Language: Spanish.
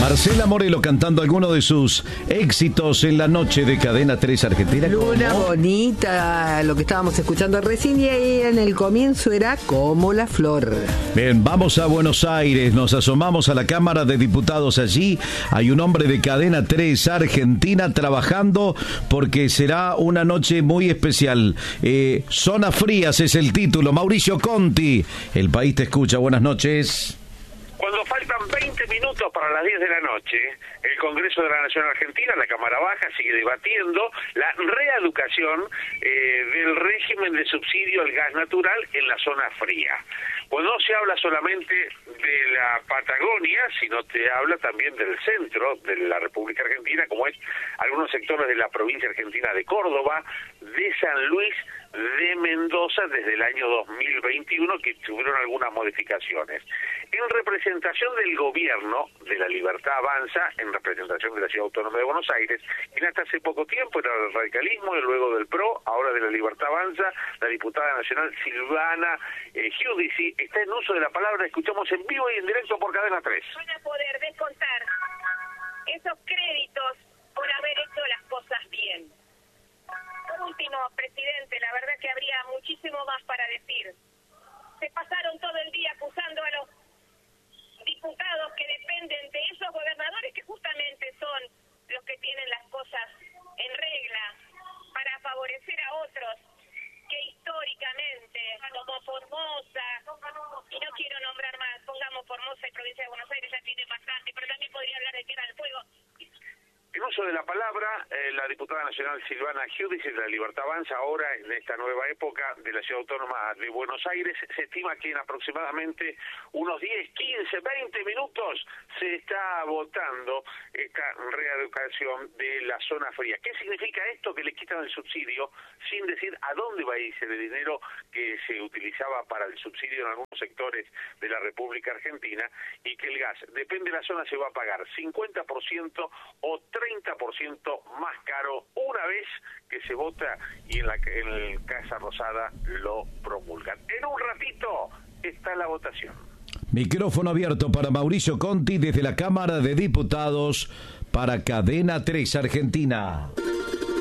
Marcela Morelo cantando alguno de sus éxitos en la noche de Cadena 3 Argentina. Luna bonita, lo que estábamos escuchando recién, y ahí en el comienzo era Como la Flor. Bien, vamos a Buenos Aires, nos asomamos a la Cámara de Diputados. Allí hay un hombre de Cadena 3 Argentina trabajando porque será una noche muy especial. Zona Frías es el título. Mauricio Conti, El País te escucha, buenas noches. Cuando faltan 20 minutos para las 10 de la noche, el Congreso de la Nación Argentina, la Cámara Baja, sigue debatiendo la reeducación del régimen de subsidio al gas natural en la zona fría. Pues no se habla solamente de la Patagonia, sino se habla también del centro de la República Argentina, como es algunos sectores de la provincia argentina de Córdoba, de San Luis, de Mendoza, desde el año 2021, que tuvieron algunas modificaciones. En representación del gobierno de La Libertad Avanza, en representación de la Ciudad Autónoma de Buenos Aires, quien hasta hace poco tiempo era del radicalismo y luego del PRO, ahora de La Libertad Avanza, la diputada nacional Silvana Giudici, está en uso de la palabra. Escuchamos en vivo y en directo por Cadena 3. Van a poder descontar esos créditos por haber hecho las cosas bien. Por último, presidente, la verdad que habría muchísimo más para decir. Se pasaron todo el día acusando a los diputados que dependen de esos gobernadores que justamente son los que tienen las cosas en regla para favorecer a otros que históricamente, como Formosa, y no quiero nombrar más, pongamos Formosa y provincia de Buenos Aires, ya tiene bastante, pero también podría hablar de Tierra del Fuego. En uso de la palabra, la diputada nacional Silvana Giudici de La Libertad Avanza, ahora en esta nueva época de la Ciudad Autónoma de Buenos Aires, se estima que en aproximadamente unos 10, 15, 20 minutos se está votando esta reeducación de la zona fría. ¿Qué significa esto? Que le quitan el subsidio sin decir a dónde va a irse el dinero que se utilizaba para el subsidio en algunos sectores de la República Argentina, y que el gas, depende de la zona, se va a pagar 50% o 30% más caro una vez que se vota y en el Casa Rosada lo promulgan. En un ratito está la votación. Micrófono abierto para Mauricio Conti desde la Cámara de Diputados para Cadena 3 Argentina.